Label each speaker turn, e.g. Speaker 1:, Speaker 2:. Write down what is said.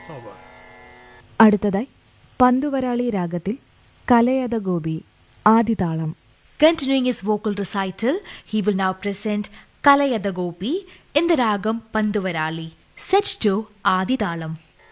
Speaker 1: അടുത്തതായി പന്തുവരാളി രാഗത്തിൽ കലയത Gopi ആദിതാളം.
Speaker 2: Continuing his vocal recital, he will now present Kalayada Gopi in the ragam Panduvarali, set to Adithalam.